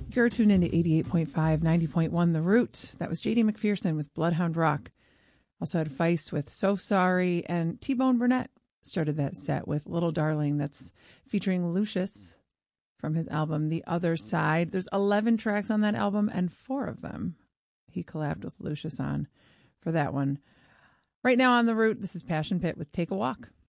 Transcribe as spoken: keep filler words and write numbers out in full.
You're tuned into eighty-eight point five, ninety point one The Root. That was J D McPherson with Bloodhound Rock. Also had Feist with So Sorry, and T-Bone Burnett started that set with Little Darling. That's featuring Lucius from his album The Other Side. There's eleven tracks on that album, and four of them he collabed with Lucius on for that one. Right now on The Root, this is Passion Pit with Take a Walk.